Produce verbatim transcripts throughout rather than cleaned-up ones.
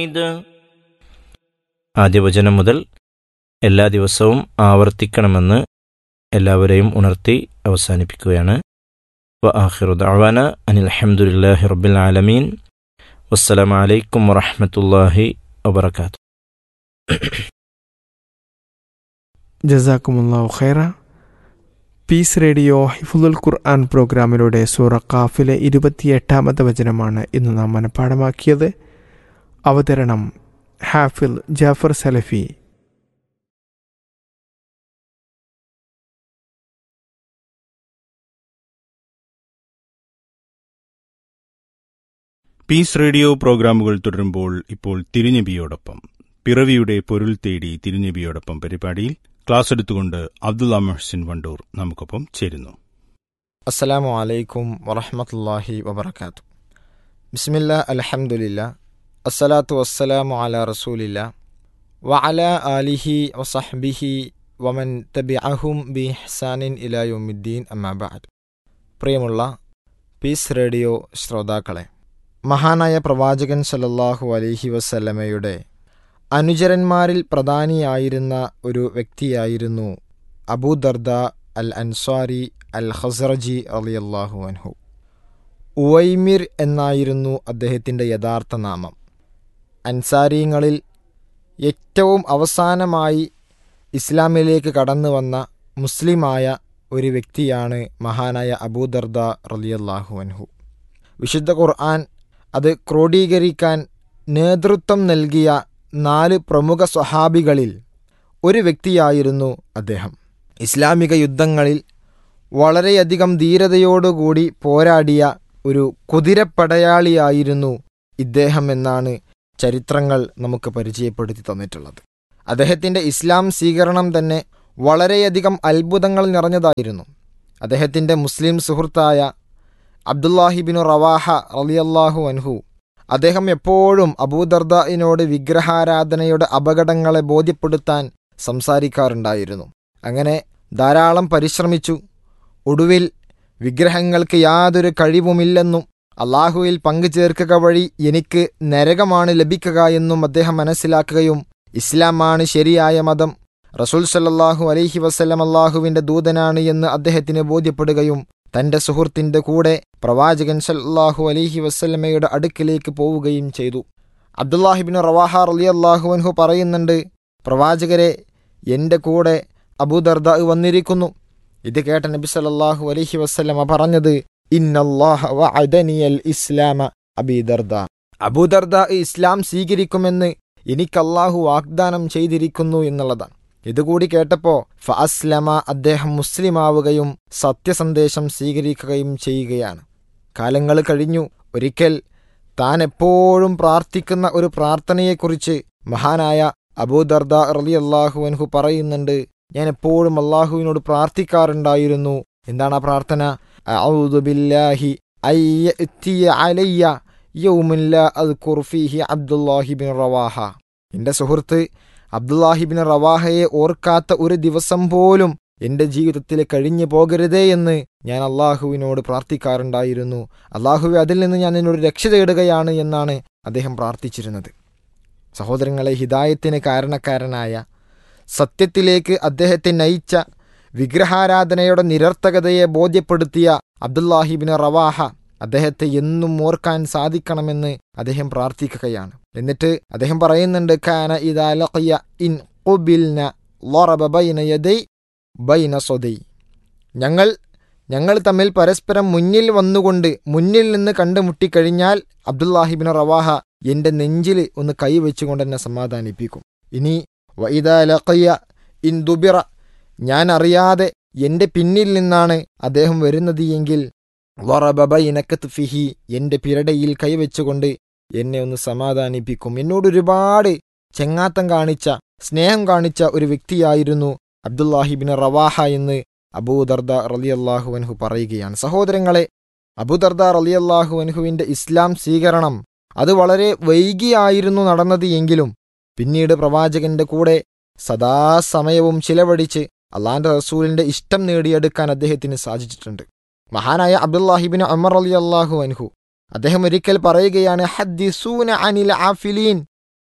ഇത് ആദ്യ വചനം മുതൽ എല്ലാ ദിവസവും ആവർത്തിക്കണമെന്ന് എല്ലാവരെയും ഉണർത്തി അവസാനിപ്പിക്കുകയാണ്. വ ആഖിറു ദഅവാന അനിൽ ഹംദുലില്ലാഹി റബ്ബിൽ ആലമീൻ. വസ്സലാമു അലൈക്കും വറഹ്മത്തുള്ളാഹി വബറകാതുഹു. ജസാക്കുമുല്ലാഹു ഖൈറ. പീസ് റേഡിയോ ഹിഫ്ളുൽ ഖുർആൻ പ്രോഗ്രാമിലൂടെ സൂറ ഖാഫിലെ ഇരുപത്തിയെട്ടാമത്തെ വചനമാണ് ഇന്ന് നാം മനഃപ്പാഠമാക്കിയത്. അവതരണം ഹാഫിൽ ജാഫർ സലഫി. പീസ് റേഡിയോ പ്രോഗ്രാമുകൾ തുടരുമ്പോൾ ഇപ്പോൾ തിരുനബിയോടൊപ്പം പിറവിയുടെ പൊരുൾ തേടി തിരുനബിയോടൊപ്പം പരിപാടിയിൽ ക്ലാസ് എടുത്തുകൊണ്ട് അബ്ദുള്ള മുഹ്സിൻ വണ്ടൂർ നമുക്കൊപ്പം ചേരുന്നു. അസ്സലാമു അലൈക്കും വറഹ്മത്തുള്ളാഹി വബറകാതുഹു. ബിസ്മില്ലാ അൽഹംദുലില്ലാ അസ്സലാത്തു വസ്സലാമു അലാ റസൂലില്ലാ വഅലാ ആലിഹി വസഹ്ബിഹി വമൻ തബിഅഹും ബിഇഹ്സാനിൻ ഇലാ യൗമിദ്ദീൻ അമ്മാ ബഅദ്. പ്രിയമുള്ള പീസ് റേഡിയോ ശ്രോതാക്കളെ, മഹാനായ പ്രവാചകൻ സല്ലല്ലാഹു അലൈഹി വസല്ലമയുടെ അനുചരന്മാരിൽ പ്രധാനിയായിരുന്ന ഒരു വ്യക്തിയായിരുന്നു അബൂ ദർദ അൽ അൻസ്വാരി അൽ ഖസ്റജി റളിയല്ലാഹു അൻഹു. ഉവൈമിർ എന്നായിരുന്നു അദ്ദേഹത്തിൻ്റെ യഥാർത്ഥ നാമം. അൻസാരിങ്ങളിൽ ഏറ്റവും അവസാനമായി ഇസ്ലാമിലേക്ക് കടന്നു വന്ന മുസ്ലിമായ ഒരു വ്യക്തിയാണ് മഹാനായ അബൂ ദർദ റളിയല്ലാഹു അൻഹു. വിശുദ്ധ ഖുർആൻ അത് ക്രോഡീകരിക്കാൻ നേതൃത്വം നൽകിയ നാല് പ്രമുഖ സ്വഹാബികളിൽ ഒരു വ്യക്തിയായിരുന്നു അദ്ദേഹം. ഇസ്ലാമിക യുദ്ധങ്ങളിൽ വളരെയധികം ധീരതയോടുകൂടി പോരാടിയ ഒരു കുതിരപ്പടയാളിയായിരുന്നു ഇദ്ദേഹം എന്നാണ് ചരിത്രങ്ങൾ നമുക്ക് പരിചയപ്പെടുത്തി തന്നിട്ടുള്ളത്. അദ്ദേഹത്തിൻ്റെ ഇസ്ലാം സ്വീകരണം തന്നെ വളരെയധികം അത്ഭുതങ്ങൾ നിറഞ്ഞതായിരുന്നു. അദ്ദേഹത്തിൻ്റെ മുസ്ലിം സുഹൃത്തായ അബ്ദുല്ലാഹിബിനു റവാഹ റളിയല്ലാഹു അൻഹു അദ്ദേഹം എപ്പോഴും അബൂദർദാഇനോട് വിഗ്രഹാരാധനയുടെ അപകടങ്ങളെ ബോധ്യപ്പെടുത്താൻ സംസാരിക്കാറുണ്ടായിരുന്നു. അങ്ങനെ ധാരാളം പരിശ്രമിച്ചു. ഒടുവിൽ വിഗ്രഹങ്ങൾക്ക് യാതൊരു കഴിവുമില്ലെന്നും അള്ളാഹുവിൽ പങ്കുചേർക്കുക വഴി എനിക്ക് നരകമാണ് ലഭിക്കുക എന്നും അദ്ദേഹം മനസ്സിലാക്കുകയും ഇസ്ലാമാണ് ശരിയായ മതം, റസൂൽ സല്ലല്ലാഹു അലൈഹി വസല്ലം അള്ളാഹുവിൻ്റെ ദൂതനാണ് എന്ന് അദ്ദേഹത്തിന് ബോധ്യപ്പെടുകയും തൻ്റെ സുഹൃത്തിൻ്റെ കൂടെ പ്രവാചകൻ സല്ലല്ലാഹു അലൈഹി വസല്ലമയുടെ അടുക്കിലേക്ക് പോവുകയും ചെയ്തു. അബ്ദുല്ലാഹിബ്നു റവാഹ റളിയല്ലാഹു അൻഹു പറയുന്നുണ്ട്, പ്രവാചകരെ, എൻ്റെ കൂടെ അബൂദർദാ വന്നിരിക്കുന്നു. ഇത് കേട്ട നബി സല്ലല്ലാഹു അലൈഹി വസല്ലമ പറഞ്ഞത്, ഇന്നല്ലാഹ വഅദനിയൽ ഇസ്ലാമ അബീ ദർദാ, അബൂദർദാ ഇസ്ലാം സ്വീകരിക്കുമെന്ന് എനിക്ക് അല്ലാഹു വാഗ്ദാനം ചെയ്തിരിക്കുന്നു എന്നുള്ളതാണ്. ഇതുകൂടി കേട്ടപ്പോൾ ഫഅസ്ലമ, അദ്ദേഹം മുസ്ലിമാവുകയും സത്യസന്ദേശം സ്വീകരിക്കുകയും ചെയ്യുകയാണ്. കാലങ്ങൾ കഴിഞ്ഞു. ഒരിക്കൽ താൻ എപ്പോഴും പ്രാർത്ഥിക്കുന്ന ഒരു പ്രാർത്ഥനയെക്കുറിച്ച് മഹാനായ അബൂദർദാ റളിയല്ലാഹു അൻഹു പറയുന്നുണ്ട്, ഞാൻ എപ്പോഴും അള്ളാഹുവിനോട് പ്രാർത്ഥിക്കാറുണ്ടായിരുന്നു. എന്താണ് ആ പ്രാർത്ഥന? അഊദു ബില്ലാഹി അയ്യഅതിയ അലയ്യ യൗമുൻ ലാ അദ്കുറു ഫീഹി അബ്ദുല്ലാഹിബ്നു റവാഹ, എൻ്റെ സുഹൃത്ത് അബ്ദുല്ലാഹിബ്നു റവാഹയെ ഓർക്കാത്ത ഒരു ദിവസം പോലും എൻ്റെ ജീവിതത്തിൽ കഴിഞ്ഞു പോകരുതേ എന്ന് ഞാൻ അള്ളാഹുവിനോട് പ്രാർത്ഥിക്കാറുണ്ടായിരുന്നു. അള്ളാഹുവെ, അതിൽ നിന്ന് ഞാൻ നിന്നോട് രക്ഷ തേടുകയാണ് എന്നാണ് അദ്ദേഹം പ്രാർത്ഥിച്ചിരുന്നത്. സഹോദരങ്ങളെ, ഹിദായത്തിന് കാരണക്കാരനായ, സത്യത്തിലേക്ക് അദ്ദേഹത്തെ നയിച്ച, വിഗ്രഹാരാധനയുടെ നിരർത്ഥകതയെ ബോധ്യപ്പെടുത്തിയ അബ്ദുല്ലാഹിബ്നു റവാഹ അദ്ദേഹത്തെ എന്നും ഓർക്കാൻ സാധിക്കണമെന്ന് അദ്ദേഹം പ്രാർത്ഥിക്കുകയാണ്. എന്നിട്ട് അദ്ദേഹം പറയുന്നുണ്ട്, കാന ഇദാ ലഖിയ ഇൻ ഖുബിൽന ളറബ ബൈന യദൈ ബൈന സദൈ, ഞങ്ങൾ ഞങ്ങൾ തമ്മിൽ പരസ്പരം മുന്നിൽ വന്നുകൊണ്ട് മുന്നിൽ നിന്ന് കണ്ടുമുട്ടിക്കഴിഞ്ഞാൽ അബ്ദുല്ലാഹിബ്നു റവാഹ എൻ്റെ നെഞ്ചിൽ ഒന്ന് കൈവച്ചുകൊണ്ട് എന്നെ സമാധാനിപ്പിക്കും. ഇനി വഇദാ ലഖിയ ഇൻ ദുബിറ, ഞാൻ അറിയാതെ എൻ്റെ പിന്നിൽ നിന്നാണ് അദ്ദേഹം വരുന്നത് എങ്കിൽ ളറബ ബൈന കത്ഫിഹി, എൻ്റെ പിരടയിൽ കൈവച്ചുകൊണ്ട് എന്നെ ഒന്ന് സമാധാനിപ്പിക്കും. എന്നോട് ഒരുപാട് ചെങ്ങാത്തം കാണിച്ച, സ്നേഹം കാണിച്ച ഒരു വ്യക്തിയായിരുന്നു അബ്ദുല്ലാഹിബ്നു റവാഹ എന്ന് അബൂദർദ റളിയല്ലാഹു അൻഹു പറയുകയാണ്. സഹോദരങ്ങളെ, അബൂദർദ റളിയല്ലാഹു അൻഹുവിൻ്റെ ഇസ്ലാം സ്വീകരണം അത് വളരെ വൈകിയായിരുന്നു നടന്നത് എങ്കിലും പിന്നീട് പ്രവാചകന്റെ കൂടെ സദാസമയവും ചിലവഴിച്ച് അള്ളാന്റെ റസൂലിന്റെ ഇഷ്ടം നേടിയെടുക്കാൻ അദ്ദേഹത്തിന് സാധിച്ചിട്ടുണ്ട്. മഹാനായ അബ്ദുല്ലാഹിബ്നു ഉമർ റളിയല്ലാഹു അൻഹു അദ്ദേഹം ഒരിക്കൽ പറയുകയാണ്, ഹദ്ദിസൂന അനിൽ ആഫിലീൻ,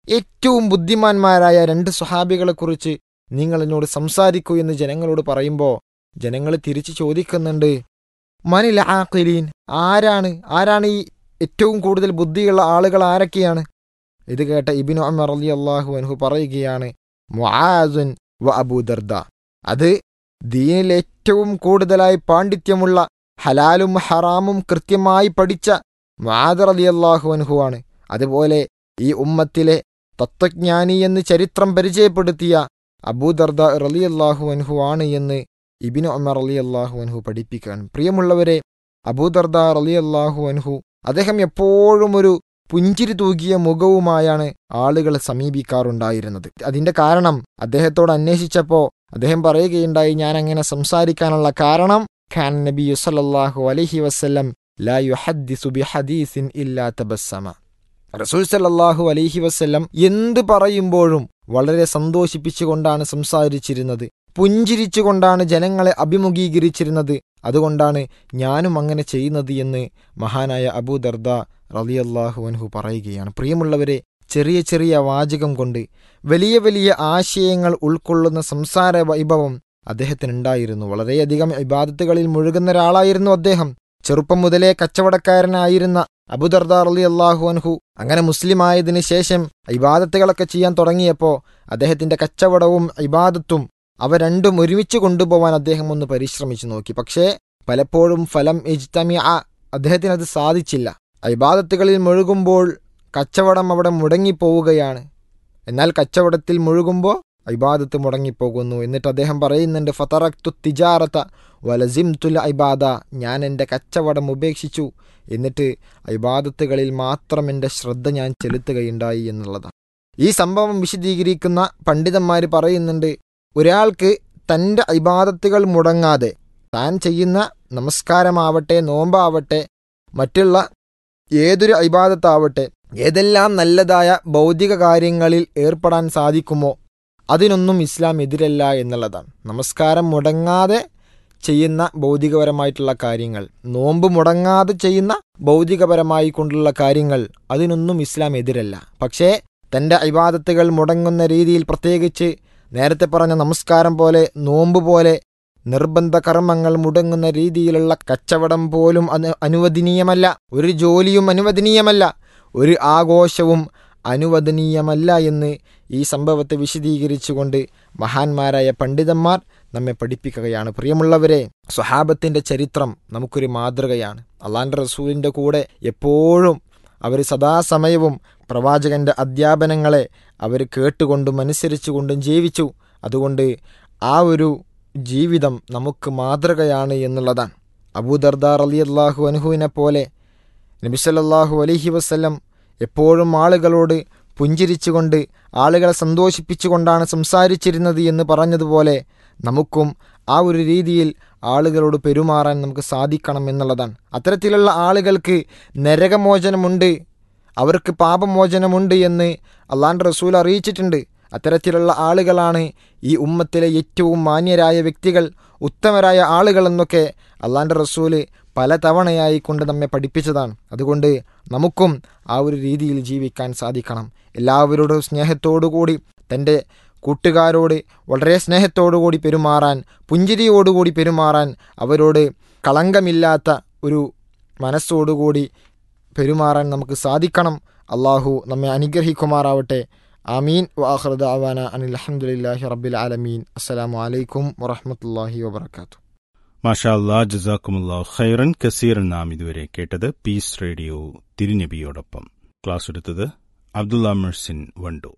ഏറ്റവും ബുദ്ധിമാന്മാരായ രണ്ട് സ്വഹാബികളെക്കുറിച്ച് നിങ്ങൾ എന്നോട് സംസാരിക്കൂ എന്ന് ജനങ്ങളോട് പറയുമ്പോൾ ജനങ്ങൾ തിരിച്ചു ചോദിക്കുന്നുണ്ട്, മനിൽ ആഖിലീൻ, ആരാണ് ആരാണ് ഈ ഏറ്റവും കൂടുതൽ ബുദ്ധിയുള്ള ആളുകൾ ആരൊക്കെയാണ്? ഇത് കേട്ട ഇബ്നു ഉമർ റളിയല്ലാഹു അൻഹു പറയുകയാണ്, മുആസുൻ വ അബൂ ദർദ. അത് ദീനിൽ ഏറ്റവും കൂടുതലായി പാണ്ഡിത്യമുള്ള, ഹലാലും ഹറാമും കൃത്യമായി പഠിച്ച മുആദ് റളിയല്ലാഹു അൻഹു ആണ്. അതുപോലെ ഈ ഉമ്മത്തിലെ തത്വജ്ഞാനി എന്ന് ചരിത്രം പരിചയപ്പെടുത്തിയ അബൂ ദർദ റളിയല്ലാഹു അൻഹു ആണ് എന്ന് ഇബ്നു ഉമർ റളിയല്ലാഹു അൻഹു പഠിപ്പിക്കുകയാണ്. പ്രിയമുള്ളവരെ, അബൂ ദർദ റളിയല്ലാഹു അൻഹു അദ്ദേഹം എപ്പോഴും ഒരു പുഞ്ചിരി തൂകിയ മുഖവുമായാണ് ആളുകളെ സമീപിക്കാറുണ്ടായിരുന്നത്. അതിന്റെ കാരണം അദ്ദേഹത്തോട് അന്വേഷിച്ചപ്പോൾ അദ്ദേഹം പറയുകയുണ്ടായി, ഞാൻ അങ്ങനെ സംസാരിക്കാനുള്ള കാരണം ഖാൻ നബി സല്ലല്ലാഹു അലൈഹി വസല്ലം ലാ യുഹദ്ദിസു ബിഹദീസിൻ ഇല്ലാ തബസ്സമ. റസൂൽ സല്ലല്ലാഹു അലൈഹി വസല്ലം എന്ത് പറയുമ്പോഴും വളരെ സന്തോഷിപ്പിച്ചുകൊണ്ടാണ് സംസാരിച്ചിരുന്നത്, പുഞ്ചിരിച്ചുകൊണ്ടാണ് ജനങ്ങളെ അഭിമുഖീകരിച്ചിരുന്നത്. അതുകൊണ്ടാണ് ഞാനും അങ്ങനെ ചെയ്യുന്നത് എന്ന് മഹാനായ അബൂ ദർദ റളിയല്ലാഹു അൻഹു പറയുകയാണ്. പ്രിയമുള്ളവരെ, ചെറിയ ചെറിയ വാചകം കൊണ്ട് വലിയ വലിയ ആശയങ്ങൾ ഉൾക്കൊള്ളുന്ന സംസാര വൈഭവം അദ്ദേഹത്തിനുണ്ടായിരുന്നു. വളരെയധികം ഇബാദത്തുകളിൽ മുഴുകുന്ന ഒരാളായിരുന്നു അദ്ദേഹം. ചെറുപ്പം മുതലേ കച്ചവടക്കാരനായിരുന്ന അബൂ ദർദ റളിയല്ലാഹു അൻഹു അങ്ങനെ മുസ്ലിം ആയതിനു ശേഷം ഇബാദത്തുകളൊക്കെ ചെയ്യാൻ തുടങ്ങിയപ്പോൾ അദ്ദേഹത്തിന്റെ കച്ചവടവും ഇബാദത്തും അവ രണ്ടും ഒരുമിച്ച് കൊണ്ടുപോകാൻ അദ്ദേഹം ഒന്ന് പരിശ്രമിച്ചു നോക്കി. പക്ഷേ പലപ്പോഴും ഫലം ഇജ്തമിഅ, അദ്ദേഹത്തിന് അത് സാധിച്ചില്ല. ഇബാദത്തുകളിൽ മുഴുകുമ്പോൾ കച്ചവടം അവിടെ മുടങ്ങിപ്പോവുകയാണ്. എന്നാൽ കച്ചവടത്തിൽ മുഴുകുമ്പോൾ ഇബാദത്ത് മുടങ്ങിപ്പോകുന്നു. എന്നിട്ട് അദ്ദേഹം പറയുന്നുണ്ട്, ഫതറക്തു തിജാറത വലസിംതുൽ ഇബാദ, ഞാൻ എൻ്റെ കച്ചവടം ഉപേക്ഷിച്ചു, എന്നിട്ട് ഇബാദത്തുകളിൽ മാത്രം എൻ്റെ ശ്രദ്ധ ഞാൻ ചെലുത്തുകയുണ്ടായി എന്നുള്ളതാണ്. ഈ സംഭവം വിശദീകരിക്കുന്ന പണ്ഡിതന്മാർ പറയുന്നുണ്ട്, ഒരാൾക്ക് തൻ്റെ ഇബാദത്തുകൾ മുടങ്ങാതെ താൻ ചെയ്യുന്ന നമസ്കാരമാവട്ടെ, നോമ്പാവട്ടെ, മറ്റുള്ള ഏതൊരു ഇബാദത്താവട്ടെ, ഏതെല്ലാം നല്ലതായ ഭൗതിക കാര്യങ്ങളിൽ ഏർപ്പെടാൻ സാധിക്കുമോ അതിനൊന്നും ഇസ്ലാം എതിരല്ല എന്നുള്ളതാണ്. നമസ്കാരം മുടങ്ങാതെ ചെയ്യുന്ന ഭൗതികപരമായിട്ടുള്ള കാര്യങ്ങൾ, നോമ്പ് മുടങ്ങാതെ ചെയ്യുന്ന ഭൗതികപരമായി കൊണ്ടുള്ള കാര്യങ്ങൾ, അതിനൊന്നും ഇസ്ലാം എതിരല്ല. പക്ഷേ തൻ്റെ ഇബാദത്തുകൾ മുടങ്ങുന്ന രീതിയിൽ, പ്രത്യേകിച്ച് നേരത്തെ പറഞ്ഞ നമസ്കാരം പോലെ, നോമ്പ് പോലെ നിർബന്ധ കർമ്മങ്ങൾ മുടങ്ങുന്ന രീതിയിലുള്ള കച്ചവടം പോലും അത് അനുവദനീയമല്ല. ഒരു ജോലിയും അനുവദനീയമല്ല, ഒരു ആഘോഷവും അനുവദനീയമല്ല എന്ന് ഈ സംഭവത്തെ വിശദീകരിച്ചുകൊണ്ട് മഹാന്മാരായ പണ്ഡിതന്മാർ നമ്മെ പഠിപ്പിക്കുകയാണ്. പ്രിയമുള്ളവരെ, സ്വഹാബത്തിൻ്റെ ചരിത്രം നമുക്കൊരു മാതൃകയാണ്. അള്ളാൻ്റെ റസൂലിൻ്റെ കൂടെ എപ്പോഴും അവർ സദാസമയവും പ്രവാചകൻ്റെ അധ്യാപനങ്ങളെ അവർ കേട്ടുകൊണ്ടും അനുസരിച്ചുകൊണ്ടും ജീവിച്ചു. അതുകൊണ്ട് ആ ഒരു ജീവിതം നമുക്ക് മാതൃകയാണ് എന്നുള്ളതാണ്. അബൂ ദർദ റളിയല്ലാഹു അൻഹുവിനെ പോലെ നബി സല്ലല്ലാഹു അലൈഹി വസല്ലം എപ്പോഴും ആളുകളോട് പുഞ്ചിരിച്ചുകൊണ്ട് ആളുകളെ സന്തോഷിപ്പിച്ചുകൊണ്ടാണ് സംസാരിച്ചിരുന്നത് എന്ന് പറഞ്ഞതുപോലെ നമുക്കും ആ ഒരു രീതിയിൽ ആളുകളോട് പെരുമാറാൻ നമുക്ക് സാധിക്കണം എന്നുള്ളതാണ്. അത്തരത്തിലുള്ള ആളുകൾക്ക് നരകമോചനമുണ്ട്, അവർക്ക് പാപമോചനമുണ്ട് എന്ന് അള്ളാൻ്റെ റസൂൽ അറിയിച്ചിട്ടുണ്ട്. അത്തരത്തിലുള്ള ആളുകളാണ് ഈ ഉമ്മത്തിലെ ഏറ്റവും മാന്യരായ വ്യക്തികൾ, ഉത്തമരായ ആളുകൾ എന്നൊക്കെ അള്ളാൻ്റെ റസൂല് പല തവണയായി കൊണ്ട് നമ്മെ പഠിപ്പിച്ചതാണ്. അതുകൊണ്ട് നമുക്കും ആ ഒരു രീതിയിൽ ജീവിക്കാൻ സാധിക്കണം. എല്ലാവരോടും സ്നേഹത്തോടുകൂടി, തൻ്റെ കൂട്ടുകാരോട് വളരെ സ്നേഹത്തോടുകൂടി പെരുമാറാൻ, പുഞ്ചിരിയോടുകൂടി പെരുമാറാൻ, അവരോട് കളങ്കമില്ലാത്ത ഒരു മനസ്സോടുകൂടി പെരുമാറാൻ നമുക്ക് സാധിക്കണം. അള്ളാഹു നമ്മെ അനുഗ്രഹിക്കുമാറാവട്ടെ. ആമീൻ. വആഖിറു ദഅവാന അനിൽ ഹംദുലില്ലാഹി റബ്ബിൽ ആലമീൻ. അസ്സലാമു അലൈക്കും വറഹ്മത്തുള്ളാഹി വബറകാതുഹു. മാഷാ അല്ലാഹ്, ജസാക്കുമുല്ലാഹു ഖൈറൻ കസീറൻ. നാം ഇതുവരെ കേട്ടത് പീസ് റേഡിയോ തിരുനബിയോടൊപ്പം. ക്ലാസ് എടുത്തത് അബ്ദുള്ള മെഹ്സിൻ വണ്ടൂർ.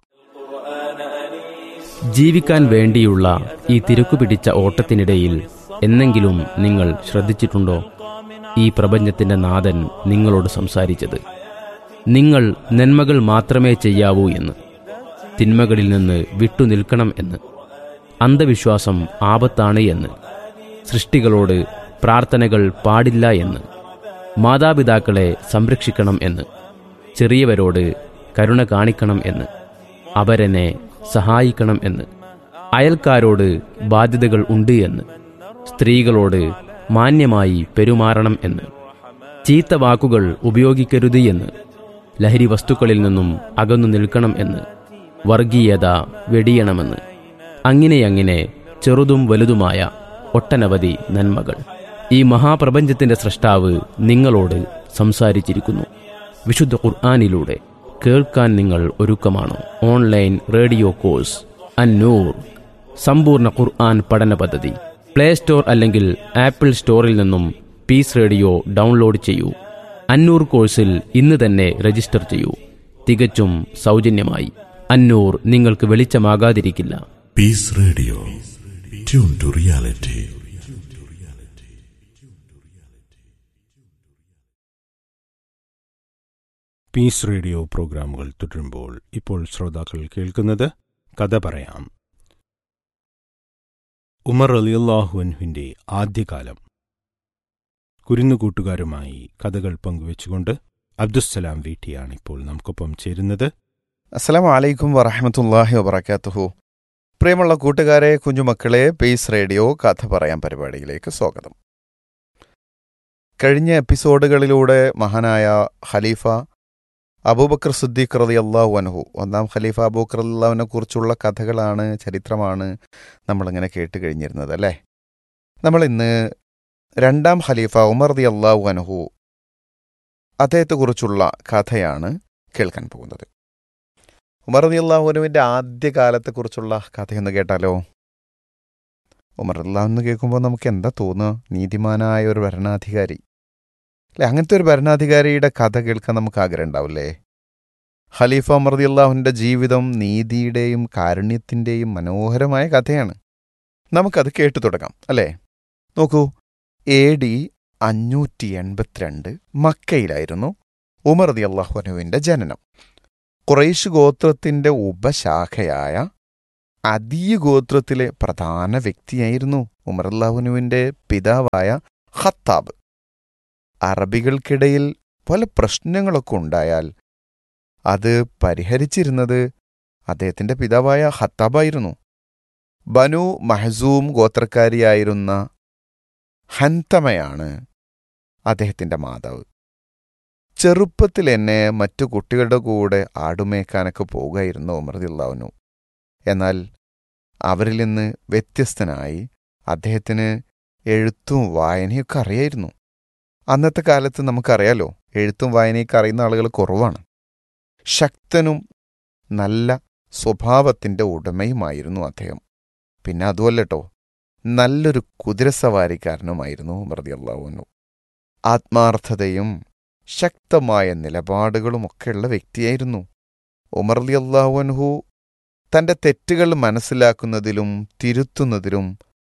ജീവിക്കാൻ വേണ്ടിയുള്ള ഈ തിരക്കുപിടിച്ച ഓട്ടത്തിനിടയിൽ എന്നെങ്കിലും നിങ്ങൾ ശ്രദ്ധിച്ചിട്ടുണ്ടോ ഈ പ്രപഞ്ചത്തിന്റെ നാഥൻ നിങ്ങളോട് സംസാരിച്ചത്? നിങ്ങൾ നന്മകൾ മാത്രമേ ചെയ്യാവൂ എന്ന്, തിന്മകളിൽ നിന്ന് വിട്ടുനിൽക്കണം എന്ന്, അന്ധവിശ്വാസം ആപത്താണ് എന്ന്, സൃഷ്ടികളോട് പ്രാർത്ഥനകൾ പാടില്ല എന്ന്, മാതാപിതാക്കളെ സംരക്ഷിക്കണം എന്ന്, ചെറിയവരോട് കരുണ കാണിക്കണം എന്ന്, അവരെന്നെ സഹായിക്കണം എന്ന്, അയൽക്കാരോട് ബാധ്യതകൾ ഉണ്ട് എന്ന്, സ്ത്രീകളോട് മാന്യമായി പെരുമാറണം എന്ന്, ചീത്ത വാക്കുകൾ ഉപയോഗിക്കരുത് എന്ന്, ലഹരി വസ്തുക്കളിൽ നിന്നും അകന്നു നിൽക്കണം എന്ന്, വർഗീയത വെടിയണമെന്ന്. അങ്ങനെയങ്ങനെ ചെറുതും വലുതുമായ ഒട്ടനവധി നന്മകൾ. ഈ മഹാപ്രപഞ്ചത്തിന്റെ സൃഷ്ടാവ് നിങ്ങളോട് സംസാരിച്ചിരിക്കുന്നു. വിശുദ്ധ ഖുർആനിലൂടെ കേൾക്കാൻ നിങ്ങൾ ഒരുക്കമാണോ? ഓൺലൈൻ റേഡിയോ കോഴ്സ് അന്നൂർ സമ്പൂർണ്ണ ഖുർആൻ പഠന പദ്ധതി. പ്ലേ സ്റ്റോർ അല്ലെങ്കിൽ ആപ്പിൾ സ്റ്റോറിൽ നിന്നും പീസ് റേഡിയോ ഡൗൺലോഡ് ചെയ്യൂ. അന്നൂർ കോഴ്സിൽ ഇന്ന് തന്നെ രജിസ്റ്റർ ചെയ്യൂ. തികച്ചും സൗജന്യമായി. അന്നൂർ നിങ്ങൾക്ക് വെളിച്ചമാകാതിരിക്കില്ല. Piece radio, tune to reality. Piece radio പ്രോഗ്രാമുകൾ തുടരുമ്പോൾ ഇപ്പോൾ ശ്രോതാക്കൾ കേൾക്കുന്നത് കഥ പറയാം. ഉമർ റളിയല്ലാഹു അൻഹുവിന്റെ ആദ്യകാലം. കുരുന്നുകൂട്ടുകാരുമായി കഥകൾ പങ്കുവെച്ചുകൊണ്ട് അബ്ദുസ്സലാം വീട്ടിയാണ് ഇപ്പോൾ നമുക്കൊപ്പം ചേരുന്നത്. അസ്സലാമു അലൈക്കും വറഹ്മത്തുള്ളാഹി വബറകാതുഹു. പ്രിയമുള്ള കൂട്ടുകാരെ, കുഞ്ഞുമക്കളെ, പീസ് റേഡിയോ കഥ പറയാൻ പരിപാടിയിലേക്ക് സ്വാഗതം. കഴിഞ്ഞ എപ്പിസോഡുകളിലൂടെ മഹാനായ ഖലീഫ അബൂബക്കർ സിദ്ദീഖ് റളിയല്ലാഹു അൻഹു, ഒന്നാം ഖലീഫ അബൂബക്കർ റളിയല്ലാഹുവിനെ കുറിച്ചുള്ള കഥകളാണ്, ചരിത്രമാണ് നമ്മളിങ്ങനെ കേട്ട് കഴിഞ്ഞിരുന്നത് അല്ലേ. നമ്മൾ ഇന്ന് രണ്ടാം ഖലീഫ ഉമർ റളിയല്ലാഹു അൻഹു, അദ്ദേഹത്തെക്കുറിച്ചുള്ള കഥയാണ് കേൾക്കാൻ പോകുന്നത്. ഉമർ റളിയല്ലാഹു അൻഹുവിൻ്റെ ആദ്യകാലത്തെക്കുറിച്ചുള്ള കഥയൊന്ന് കേട്ടാലോ? ഉമർ റളിയല്ലാഹു എന്ന് കേൾക്കുമ്പോൾ നമുക്ക് എന്താ തോന്നുക? നീതിമാനായ ഒരു ഭരണാധികാരി അല്ലെ? അങ്ങനത്തെ ഒരു ഭരണാധികാരിയുടെ കഥ കേൾക്കാൻ നമുക്ക് ആഗ്രഹം ഉണ്ടാവില്ലേ? ഖലീഫ ഉമർ റളിയല്ലാഹുവിൻ്റെ ജീവിതം നീതിയുടെയും കാരുണ്യത്തിൻ്റെയും മനോഹരമായ കഥയാണ്. നമുക്കത് കേട്ടു തുടങ്ങാം അല്ലേ. നോക്കൂ, എ ഡി അഞ്ഞൂറ്റി എൺപത്തിരണ്ട് മക്കയിലായിരുന്നു ഉമർ റളിയല്ലാഹു അൻഹുവിൻ്റെ ജനനം. ഖുറൈശ് ഗോത്രത്തിൻ്റെ ഉപശാഖയായ അദീ ഗോത്രത്തിലെ പ്രധാന വ്യക്തിയായിരുന്നു ഉമർ റളിയല്ലാഹു അൻഹുവിൻ്റെ പിതാവായ ഖത്താബ്. അറബികൾക്കിടയിൽ പല പ്രശ്നങ്ങളൊക്കെ ഉണ്ടായാൽ അത് പരിഹരിച്ചിരുന്നത് അദ്ദേഹത്തിൻ്റെ പിതാവായ ഖത്താബായിരുന്നു. ബനു മഹ്സൂം ഗോത്രക്കാരിയായിരുന്ന ഹൻതമയാണ് അദ്ദേഹത്തിൻ്റെ മാതാവ്. ചെറുപ്പത്തിൽ എന്നെ മറ്റു കുട്ടികളുടെ കൂടെ ആടുമേക്കാനൊക്കെ പോവുകയായിരുന്നു ഉമർ റളിയല്ലാഹു അൻഹു. എന്നാൽ അവരിൽ നിന്ന് വ്യത്യസ്തനായി അദ്ദേഹത്തിന് എഴുത്തും വായനയൊക്കെ അറിയായിരുന്നു. അന്നത്തെ കാലത്ത് നമുക്കറിയാലോ, എഴുത്തും വായനയൊക്കെ അറിയുന്ന ആളുകൾ കുറവാണ്. ശക്തനും നല്ല സ്വഭാവത്തിൻ്റെ ഉടമയുമായിരുന്നു അദ്ദേഹം. പിന്നെ അതുമല്ലട്ടോ, നല്ലൊരു കുതിരസവാരിക്കാരനുമായിരുന്നു ഉമർ റളിയല്ലാഹു അൻഹു. ആത്മാർത്ഥതയും ശക്തമായ നിലപാടുകളുമൊക്കെയുള്ള വ്യക്തിയായിരുന്നു. ഉമർ റളിയല്ലാഹു അൻഹു തൻ്റെ തെറ്റുകൾ മനസ്സിലാക്കുന്നതിലും തിരുത്തുന്നതിലും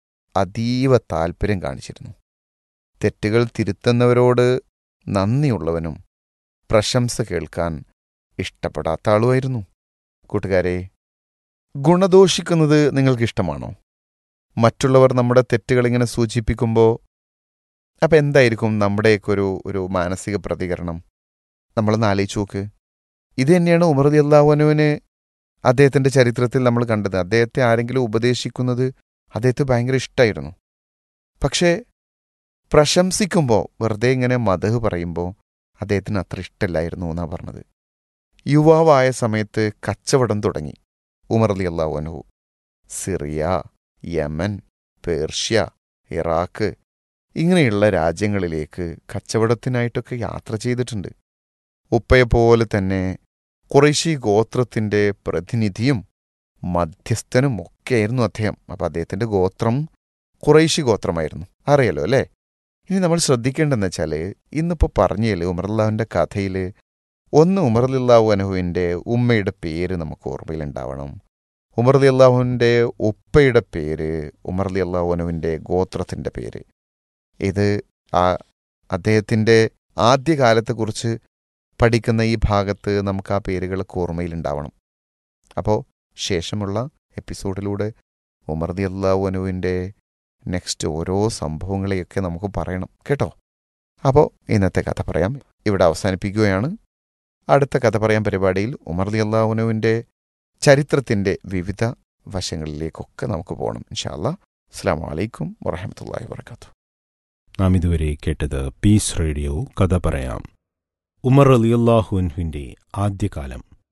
അതീവ താൽപ്പര്യം കാണിച്ചിരുന്നു. തെറ്റുകൾ തിരുത്തുന്നവരോട് നന്ദിയുള്ളവനും പ്രശംസ കേൾക്കാൻ ഇഷ്ടപ്പെടാത്ത ആളുമായിരുന്നു. കൂട്ടുകാരെ, ഗുണദോഷിക്കുന്നത് നിങ്ങൾക്കിഷ്ടമാണോ? മറ്റുള്ളവർ നമ്മുടെ തെറ്റുകളിങ്ങനെ സൂചിപ്പിക്കുമ്പോൾ അപ്പം എന്തായിരിക്കും നമ്മുടെയൊക്കെ ഒരു ഒരു മാനസിക പ്രതികരണം? നമ്മളൊന്ന് ആലോചിച്ച് നോക്ക്. ഇത് തന്നെയാണ് ഉമർ റളിയല്ലാഹു അൻഹുവിന് അദ്ദേഹത്തിൻ്റെ ചരിത്രത്തിൽ നമ്മൾ കണ്ടത്. അദ്ദേഹത്തെ ആരെങ്കിലും ഉപദേശിക്കുന്നത് അദ്ദേഹത്തെ ഭയങ്കര ഇഷ്ടമായിരുന്നു. പക്ഷേ പ്രശംസിക്കുമ്പോൾ, വെറുതെ ഇങ്ങനെ മദഹ് പറയുമ്പോൾ അദ്ദേഹത്തിന് അത്ര ഇഷ്ടമല്ലായിരുന്നു എന്നാണ് പറഞ്ഞത്. യുവാവായ സമയത്ത് കച്ചവടം തുടങ്ങി ഉമർ റളിയല്ലാഹു അൻഹു. സിറിയ, യമൻ, പേർഷ്യ, ഇറാഖ് ഇങ്ങനെയുള്ള രാജ്യങ്ങളിലേക്ക് കച്ചവടത്തിനായിട്ടൊക്കെ യാത്ര ചെയ്തിട്ടുണ്ട്. ഉപ്പയെപ്പോലെ തന്നെ ഖുറൈശി ഗോത്രത്തിൻ്റെ പ്രതിനിധിയും മധ്യസ്ഥനും ഒക്കെയായിരുന്നു അദ്ദേഹം. അപ്പം അദ്ദേഹത്തിൻ്റെ ഗോത്രം ഖുറൈശി ഗോത്രമായിരുന്നു, അറിയാലോ അല്ലേ. ഇനി നമ്മൾ ശ്രദ്ധിക്കേണ്ടതെന്ന് വെച്ചാൽ, ഇന്നിപ്പോൾ പറഞ്ഞതിൽ ഉമർ റളിയല്ലാഹുവിൻ്റെ കഥയിൽ ഒന്ന് ഉമർ റളിയല്ലാഹു അൻഹുവിൻ്റെ ഉമ്മയുടെ പേര് നമുക്ക് ഓർമ്മയിലുണ്ടാവണം. ഉമർ റളിയല്ലാഹുവിൻ്റെ ഉപ്പയുടെ പേര്, ഉമർ റളിയല്ലാഹു അൻഹുവിൻ്റെ ഗോത്രത്തിൻ്റെ പേര്. ഇത് ആ അദ്ദേഹത്തിൻ്റെ ആദ്യകാലത്തെക്കുറിച്ച് പഠിക്കുന്ന ഈ ഭാഗത്ത് നമുക്ക് ആ പേരുകളൊക്കെ ഓർമ്മയിലുണ്ടാവണം. അപ്പോൾ ശേഷമുള്ള എപ്പിസോഡിലൂടെ ഉമർ റളിയല്ലാഹു അൻഹുവിൻ്റെ നെക്സ്റ്റ് ഓരോ സംഭവങ്ങളെയൊക്കെ നമുക്ക് പറയണം കേട്ടോ. അപ്പോൾ ഇന്നത്തെ കഥ പറയാം ഇവിടെ അവസാനിപ്പിക്കുകയാണ്. അടുത്ത കഥ പറയാൻ പരിപാടിയിൽ ഉമർ റളിയല്ലാഹു അൻഹുവിൻ്റെ ചരിത്രത്തിൻ്റെ വിവിധ വശങ്ങളിലേക്കൊക്കെ നമുക്ക് പോകണം ഇൻഷാ അല്ലാഹ്. അസ്സലാമു അലൈക്കും വറഹ്മത്തുള്ളാഹി വബറകാതുഹു. നാം ഇതുവരെ കേട്ടത് പീസ് റേഡിയോ കഥ പറയാം. ഉമർ റളിയല്ലാഹു അൻഹുവിൻ്റെ ആദ്യകാലം.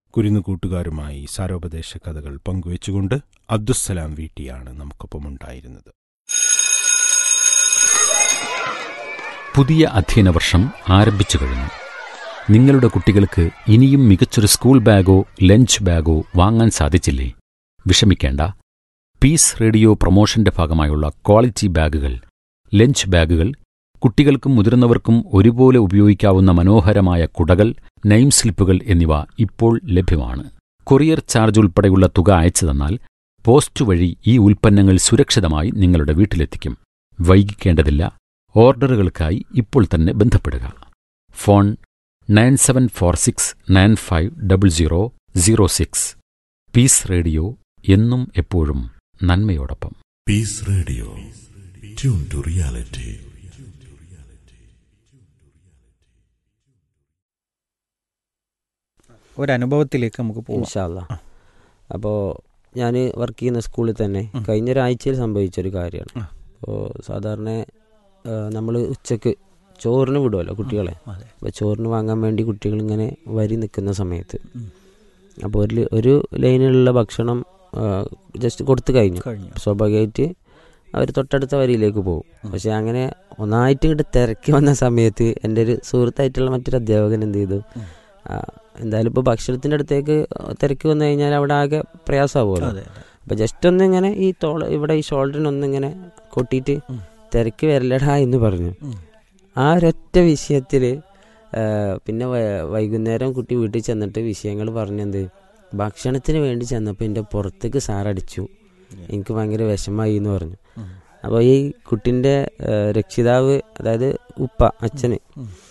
കുരുന്നു കൂട്ടുകാരുമായി സാരോപദേശ കഥകൾ പങ്കുവച്ചുകൊണ്ട് അബ്ദുസ്സലാം വീട്ടിയാണ് നമുക്കൊപ്പം ഉണ്ടായിരുന്നത്. പുതിയ അധ്യയന വർഷം ആരംഭിച്ചു കഴിഞ്ഞു. നിങ്ങളുടെ കുട്ടികൾക്ക് ഇനിയും മികച്ചൊരു സ്കൂൾ ബാഗോ ലഞ്ച് ബാഗോ വാങ്ങാൻ സാധിച്ചില്ലേ? വിഷമിക്കേണ്ട. പീസ് റേഡിയോ പ്രൊമോഷന്റെ ഭാഗമായുള്ള ക്വാളിറ്റി ബാഗുകൾ, ലഞ്ച് ബാഗുകൾ, കുട്ടികൾക്കും മുതിർന്നവർക്കും ഒരുപോലെ ഉപയോഗിക്കാവുന്ന മനോഹരമായ കുടകൾ, നെയിം സ്ലിപ്പുകൾ എന്നിവ ഇപ്പോൾ ലഭ്യമാണ്. കൊറിയർ ചാർജ് ഉൾപ്പെടെയുള്ള തുക അയച്ചു തന്നാൽ പോസ്റ്റ് വഴി ഈ ഉൽപ്പന്നങ്ങൾ സുരക്ഷിതമായി നിങ്ങളുടെ വീട്ടിലെത്തിക്കും. വൈകിക്കേണ്ടതില്ല. ഓർഡറുകൾക്കായി ഇപ്പോൾ തന്നെ ബന്ധപ്പെടുക. Phone nine seven four six nine five double zero zero six. Piece radio എന്നും എപ്പോഴും നന്മയോടൊപ്പം. Piece radio, tune to reality. ഒരനുഭവത്തിലേക്ക് നമുക്ക് പോകാം. ഇൻഷാ അല്ലാ. അപ്പോൾ ഞാൻ വർക്ക് ചെയ്യുന്ന സ്കൂളിൽ തന്നെ കഴിഞ്ഞൊരാഴ്ചയിൽ സംഭവിച്ചൊരു കാര്യമാണ്. അപ്പോൾ സാധാരണ നമ്മൾ ഉച്ചക്ക് ചോറിന് വിടുമല്ലോ കുട്ടികളെ. അപ്പോൾ ചോറിന് വാങ്ങാൻ വേണ്ടി കുട്ടികളിങ്ങനെ വരി നിൽക്കുന്ന സമയത്ത് അപ്പോൾ ഒരു ഒരു ലൈനിലുള്ള ഭക്ഷണം ജസ്റ്റ് കൊടുത്തു കഴിഞ്ഞു. സ്വാഭാവികമായിട്ട് അവർ തൊട്ടടുത്ത വരിയിലേക്ക് പോകും. പക്ഷെ അങ്ങനെ ഒന്നായിട്ട് ഇങ്ങോട്ട് തിരക്കി വന്ന സമയത്ത് എൻ്റെ ഒരു സുഹൃത്തായിട്ടുള്ള മറ്റൊരു അധ്യാപകൻ എന്ത് ചെയ്തു, എന്തായാലും ഇപ്പോൾ ഭക്ഷണത്തിൻ്റെ അടുത്തേക്ക് തിരക്കി വന്നു കഴിഞ്ഞാൽ അവിടെ ആകെ പ്രയാസമാവുമല്ലോ. അപ്പോൾ ജസ്റ്റ് ഒന്നിങ്ങനെ ഈ തോള ഇവിടെ ഈ ഷോൾഡറിനൊന്നിങ്ങനെ കൊട്ടിയിട്ട് തിരക്ക് വരലടാ എന്ന് പറഞ്ഞു. ആ ഒരൊറ്റ വിഷയത്തിൽ പിന്നെ വൈകുന്നേരം കുട്ടി വീട്ടിൽ ചെന്നിട്ട് വിഷയങ്ങൾ പറഞ്ഞെന്ത്, ഭക്ഷണത്തിന് വേണ്ടി ചെന്നപ്പോൾ എൻ്റെ പുറത്തേക്ക് സാറടിച്ചു, എനിക്ക് ഭയങ്കര വിഷമായി എന്ന് പറഞ്ഞു. അപ്പോൾ ഈ കുട്ടീൻ്റെ രക്ഷിതാവ്, അതായത് ഉപ്പ, അച്ഛന്,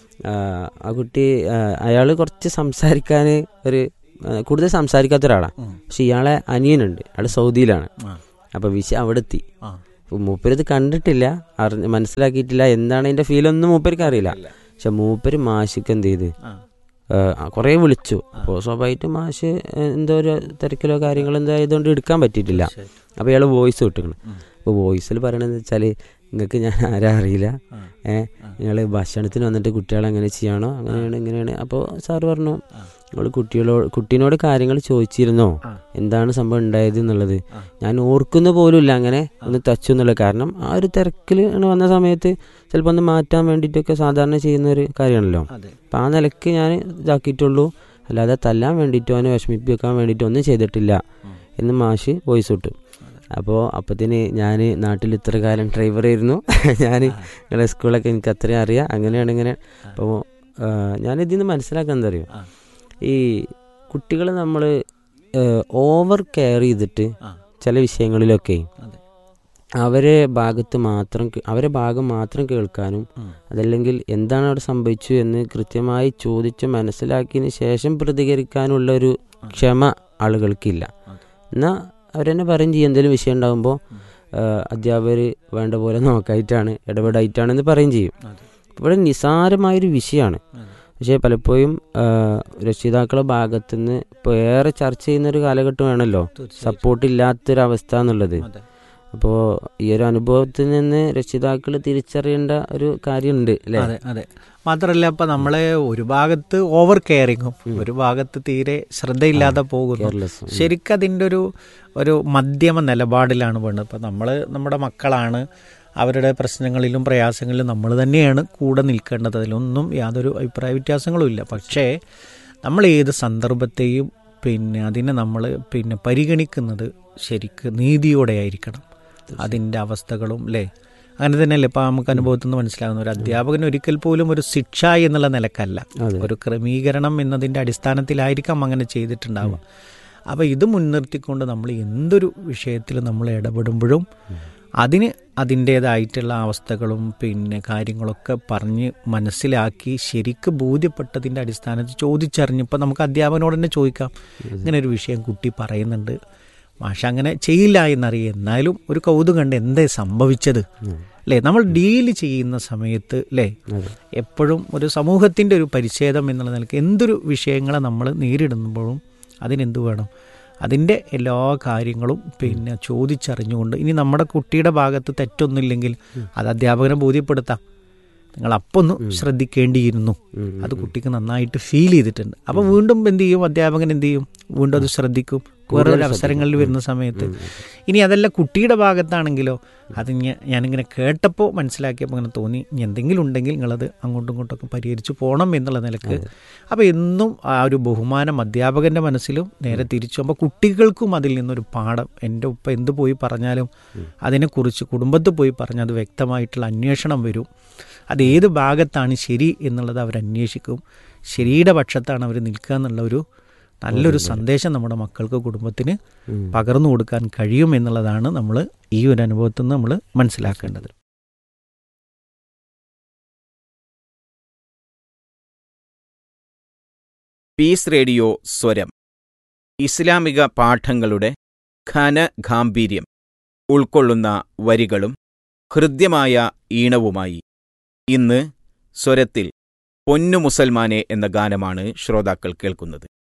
ആ കുട്ടി അയാൾ കുറച്ച് സംസാരിക്കാൻ ഒരു കൂടുതൽ സംസാരിക്കാത്ത ഒരാളാണ്. പക്ഷെ ഇയാളെ അനിയനുണ്ട്, അയാൾ സൗദിയിലാണ്. അപ്പോൾ വിഷയം അവിടെ എത്തി. മൂപ്പരിത് കണ്ടിട്ടില്ല, അറിഞ്ഞ് മനസ്സിലാക്കിയിട്ടില്ല, എന്താണ് അതിൻ്റെ ഫീലൊന്നും മൂപ്പർക്ക് അറിയില്ല. പക്ഷെ മൂപ്പര് മാഷിക്ക് എന്ത് ചെയ്ത് കുറേ വിളിച്ചു. അപ്പോൾ സ്വാഭാവികമായിട്ടും മാഷ് എന്തോ ഒരു തിരക്കിലോ കാര്യങ്ങളോ എന്തോ ആയതുകൊണ്ട് എടുക്കാൻ പറ്റിയിട്ടില്ല. അപ്പോൾ ഇയാൾ വോയിസ് വിട്ടിക്കണം. അപ്പോൾ വോയിസിൽ പറയണതെന്ന് വെച്ചാൽ, നിങ്ങൾക്ക് ഞാൻ ആരാ അറിയില്ല, ഏഹ് നിങ്ങൾ ഭക്ഷണത്തിന് വന്നിട്ട് കുട്ടികളെ എങ്ങനെ ചെയ്യണോ അങ്ങനെയാണ് ഇങ്ങനെയാണ്. അപ്പോൾ സാറ് പറഞ്ഞു, നിങ്ങൾ കുട്ടികളോട് കുട്ടീനോട് കാര്യങ്ങൾ ചോദിച്ചിരുന്നോ, എന്താണ് സംഭവം ഉണ്ടായത് എന്നുള്ളത്? ഞാൻ ഓർക്കുന്ന പോലുമില്ല അങ്ങനെ ഒന്ന് തച്ചു എന്നുള്ളത്. കാരണം ആ ഒരു തിരക്കിൽ വന്ന സമയത്ത് ചിലപ്പോൾ ഒന്ന് മാറ്റാൻ വേണ്ടിയിട്ടൊക്കെ സാധാരണ ചെയ്യുന്ന ഒരു കാര്യമാണല്ലോ. അപ്പം ആ നിലയ്ക്ക് ഞാൻ ഇതാക്കിയിട്ടുള്ളൂ, അല്ലാതെ തല്ലാൻ വേണ്ടിയിട്ടോ അവനെ വിഷമിപ്പിക്കാൻ വേണ്ടിയിട്ടോ ഒന്നും ചെയ്തിട്ടില്ല എന്ന് മാഷ് വോയിസ് വിട്ടു. അപ്പോൾ അപ്പത്തിന് ഞാൻ നാട്ടിൽ ഇത്ര കാലം ഡ്രൈവറായിരുന്നു, ഞാൻ നിങ്ങളെ സ്കൂളൊക്കെ എനിക്ക് അത്രയും അറിയാം, അങ്ങനെയാണ് ഇങ്ങനെ. അപ്പോൾ ഞാനിതിൽ നിന്ന് മനസ്സിലാക്കാൻ എന്താ അറിയോ, ഈ കുട്ടികളെ നമ്മൾ ഓവർ കെയർ ചെയ്തിട്ട് ചില വിഷയങ്ങളിലൊക്കെ അവരെ ഭാഗത്ത് മാത്രം അവരെ ഭാഗം മാത്രം കേൾക്കാനും അതല്ലെങ്കിൽ എന്താണ് അവിടെ സംഭവിച്ചു എന്ന് കൃത്യമായി ചോദിച്ച് മനസ്സിലാക്കിയതിന് ശേഷം പ്രതികരിക്കാനുള്ള ഒരു ക്ഷമ ആളുകൾക്കില്ല. എന്നാൽ അവരെന്നെ പറയും ചെയ്യും, എന്തെങ്കിലും വിഷയം ഉണ്ടാകുമ്പോൾ അധ്യാപകർ വേണ്ട പോലെ നോക്കായിട്ടാണ് ഇടപെടായിട്ടാണെന്ന് പറയും ചെയ്യും. ഇവിടെ നിസാരമായൊരു വിഷയമാണ്. പക്ഷേ പലപ്പോഴും രക്ഷിതാക്കളുടെ ഭാഗത്തുനിന്ന് ഇപ്പോൾ ഏറെ ചർച്ച ചെയ്യുന്നൊരു കാലഘട്ടമാണല്ലോ സപ്പോർട്ട് ഇല്ലാത്തൊരവസ്ഥ എന്നുള്ളത്. അപ്പോൾ ഈ ഒരു അനുഭവത്തിൽ നിന്ന് രക്ഷിതാക്കൾ തിരിച്ചറിയേണ്ട ഒരു കാര്യമുണ്ട് അല്ലേ? അതെ അതെ മാത്രമല്ല, ഇപ്പം നമ്മളെ ഒരു ഭാഗത്ത് ഓവർ കെയറിങ്ങും ഒരു ഭാഗത്ത് തീരെ ശ്രദ്ധയില്ലാതെ പോകുന്നു. ശരിക്കും അതിൻ്റെ ഒരു ഒരു മധ്യമ നിലപാടിലാണ് വേണ്ടത്. ഇപ്പം നമ്മൾ നമ്മുടെ മക്കളാണ്, അവരുടെ പ്രശ്നങ്ങളിലും പ്രയാസങ്ങളിലും നമ്മൾ തന്നെയാണ് കൂടെ നിൽക്കേണ്ടത്. അതിലൊന്നും യാതൊരു അഭിപ്രായ വ്യത്യാസങ്ങളും ഇല്ല. പക്ഷേ നമ്മൾ ഏത് സന്ദർഭത്തെയും പിന്നെ അതിനെ നമ്മൾ പിന്നെ പരിഗണിക്കുന്നത് ശരിക്ക് നീതിയോടെ ആയിരിക്കണം. അതിൻ്റെ അവസ്ഥകളും അല്ലേ, അങ്ങനെ തന്നെയല്ലേ ഇപ്പം നമുക്ക് അനുഭവത്തിൽ നിന്ന് മനസ്സിലാകുന്ന ഒരു അധ്യാപകൻ ഒരിക്കൽ പോലും ഒരു ശിക്ഷ എന്നുള്ള നിലക്കല്ല, ഒരു ക്രമീകരണം എന്നതിൻ്റെ അടിസ്ഥാനത്തിലായിരിക്കാം അങ്ങനെ ചെയ്തിട്ടുണ്ടാവുക. അപ്പോൾ ഇത് മുൻനിർത്തിക്കൊണ്ട് നമ്മൾ എന്തൊരു വിഷയത്തിൽ നമ്മൾ ഇടപെടുമ്പോഴും അതിന് അതിൻ്റേതായിട്ടുള്ള അവസ്ഥകളും പിന്നെ കാര്യങ്ങളൊക്കെ പറഞ്ഞ് മനസ്സിലാക്കി ശരിക്ക് ബോധ്യപ്പെട്ടതിൻ്റെ അടിസ്ഥാനത്തിൽ ചോദിച്ചറിഞ്ഞപ്പോൾ നമുക്ക് അധ്യാപകനോട് തന്നെ ചോദിക്കാം, ഇങ്ങനെ ഒരു വിഷയം കുട്ടി പറയുന്നുണ്ട്, മാഷ അങ്ങനെ ചെയ്യില്ല എന്നറിയാം, എന്നാലും ഒരു കൗതുകം കണ്ട് എന്തേ സംഭവിച്ചത് അല്ലേ? നമ്മൾ ഡീൽ ചെയ്യുന്ന സമയത്ത് അല്ലേ എപ്പോഴും ഒരു സമൂഹത്തിൻ്റെ ഒരു പരിച്ഛേദം എന്നുള്ള നിലയ്ക്ക് എന്തൊരു വിഷയങ്ങളെ നമ്മൾ നേരിടുമ്പോഴും അതിനെന്ത് വേണം, അതിൻ്റെ എല്ലാ കാര്യങ്ങളും പിന്നെ ചോദിച്ചറിഞ്ഞുകൊണ്ട്, ഇനി നമ്മുടെ കുട്ടിയുടെ ഭാഗത്ത് തെറ്റൊന്നുമില്ലെങ്കിൽ അത് അധ്യാപകനെ ബോധ്യപ്പെടുത്താം. നിങ്ങൾ അപ്പോൾ ഒന്ന് ശ്രദ്ധിക്കേണ്ടിയിരുന്നു, അത് കുട്ടിക്ക് നന്നായിട്ട് ഫീൽ ചെയ്തിട്ടുണ്ട്. അപ്പോൾ വീണ്ടും എന്ത് ചെയ്യും, അധ്യാപകൻ എന്ത് ചെയ്യും, വീണ്ടും അത് ശ്രദ്ധിക്കും വേറൊരു അവസരങ്ങളിൽ വരുന്ന സമയത്ത്. ഇനി അതല്ല കുട്ടിയുടെ ഭാഗത്താണെങ്കിലോ, അത് ഞാനിങ്ങനെ കേട്ടപ്പോൾ മനസ്സിലാക്കിയപ്പോൾ അങ്ങനെ തോന്നി, ഇനി എന്തെങ്കിലും ഉണ്ടെങ്കിൽ നിങ്ങളത് അങ്ങോട്ടും ഇങ്ങോട്ടൊക്കെ പരിഹരിച്ച് പോകണം എന്നുള്ള നിലക്ക്. അപ്പോൾ എന്നും ആ ഒരു ബഹുമാനം അധ്യാപകൻ്റെ മനസ്സിലും നേരെ തിരിച്ചു. അപ്പോൾ കുട്ടികൾക്കും അതിൽ നിന്നൊരു പാഠം, എൻ്റെ ഉപ്പ എന്ത് പോയി പറഞ്ഞാലും അതിനെക്കുറിച്ച് കുടുംബത്തിൽ പോയി പറഞ്ഞാൽ അത് വ്യക്തമായിട്ടുള്ള അന്വേഷണം വരും. അത് ഏത് ഭാഗത്താണ് ശരി എന്നുള്ളത് അവർ അന്വേഷിക്കും, ശരിയുടെ പക്ഷത്താണ് അവർ നിൽക്കുക എന്നുള്ള ഒരു നല്ലൊരു സന്ദേശം നമ്മുടെ മക്കൾക്ക്, കുടുംബത്തിന് പകർന്നു കൊടുക്കാൻ കഴിയും എന്നുള്ളതാണ് നമ്മൾ ഈ ഒരു അനുഭവത്തിൽ നിന്ന് നമ്മൾ മനസ്സിലാക്കേണ്ടത്. പീസ് റേഡിയോ സ്വരം ഇസ്ലാമിക പാഠങ്ങളുടെ ഘനഗാംഭീര്യം ഉൾക്കൊള്ളുന്ന വരികളും ഹൃദ്യമായ ഈണവുമായി ഇന്ന് സ്വരത്തിൽ പൊന്നു മുസൽമാനെ എന്ന ഗാനമാണ് ശ്രോതാക്കൾ കേൾക്കുന്നത്.